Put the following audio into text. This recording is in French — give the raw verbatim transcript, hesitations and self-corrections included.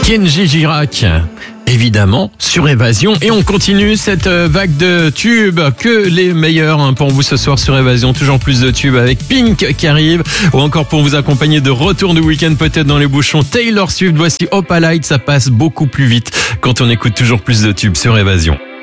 Kenji Girac, évidemment, sur Évasion. Et on continue cette vague de tubes, que les meilleurs hein, pour vous ce soir sur Évasion. Toujours plus de tubes avec Pink qui arrive, ou encore pour vous accompagner de retour du week-end peut-être dans les bouchons, Taylor Swift. Voici Opalite, ça passe beaucoup plus vite quand on écoute toujours plus de tubes sur Évasion.